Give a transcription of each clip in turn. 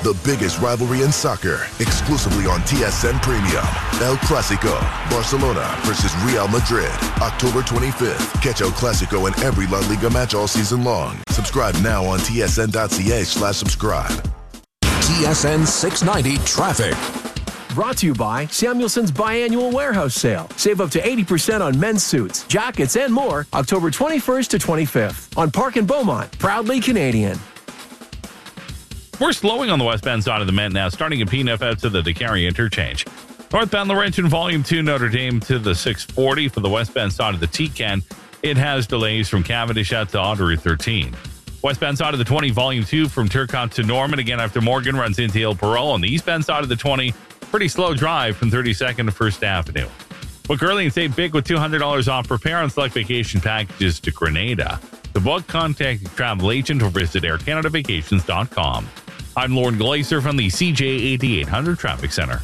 The biggest rivalry in soccer, exclusively on TSN Premium. El Clasico, Barcelona versus Real Madrid, October 25th. Catch El Clasico in every La Liga match all season long. Subscribe now on tsn.ca/subscribe. TSN 690 Traffic. Brought to you by Samuelson's Biannual Warehouse Sale. Save up to 80% on men's suits, jackets, and more October 21st to 25th on Park and Beaumont, proudly Canadian. We're slowing on the westbound side of the Met now, starting at P&F out to the DeCarry interchange. Northbound Laurentian Volume 2 Notre Dame to the 640 for the westbound side of the T-Can. It has delays from Cavendish out to Ottawa 13. Westbound side of the 20 Volume 2 from Turcotte to Norman, again after Morgan runs into Il Perot. On the eastbound side of the 20, pretty slow drive from 32nd to 1st Avenue. Book early and save big with $200 off prepare on select vacation packages to Grenada. To book, contact your travel agent or visit aircanadavacations.com. I'm Lauren Glazer from the CJ 8800 Traffic Center.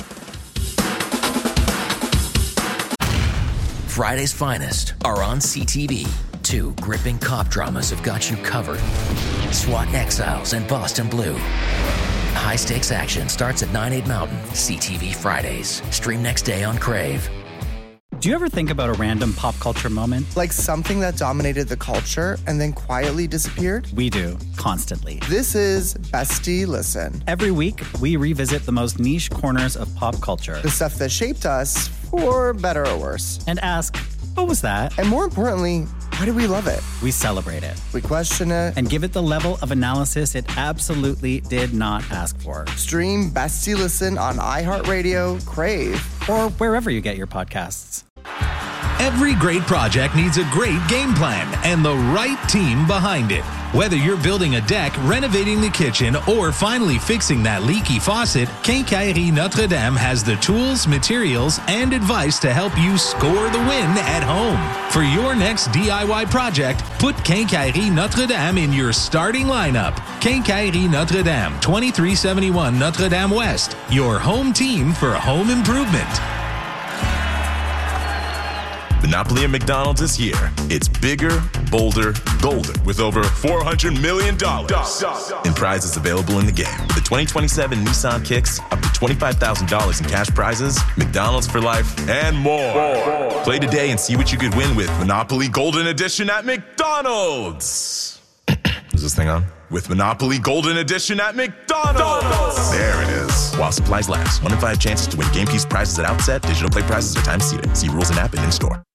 Friday's finest are on CTV. 2 gripping cop dramas have got you covered. SWAT and Exiles and Boston Blue. High-stakes action starts at 9/8 Mountain. CTV Fridays. Stream next day on Crave. Do you ever think about a random pop culture moment? Like something that dominated the culture and then quietly disappeared? We do, constantly. This is Bestie Listen. Every week, we revisit the most niche corners of pop culture. The stuff that shaped us, for better or worse. And ask, what was that? And more importantly, why do we love it? We celebrate it. We question it. And give it the level of analysis it absolutely did not ask for. Stream Bestie Listen on iHeartRadio, Crave, or wherever you get your podcasts. Every great project needs a great game plan and the right team behind it. Whether you're building a deck, renovating the kitchen, or finally fixing that leaky faucet, Quincaillerie Notre Dame has the tools, materials, and advice to help you score the win at home. For your next DIY project, put Quincaillerie Notre Dame in your starting lineup. Quincaillerie Notre Dame, 2371 Notre Dame West, your home team for home improvement. Monopoly at McDonald's is here. It's bigger, bolder, golden, with over $400 million in prizes available in the game. With the 2027 Nissan Kicks, up to $25,000 in cash prizes, McDonald's for life, and more. Play today and see what you could win with Monopoly Golden Edition at McDonald's. Is this thing on? With Monopoly Golden Edition at McDonald's. There it is. While supplies last. 1 in 5 chances to win game piece prizes at outset. Digital play prizes are time seated. See rules and app and in store.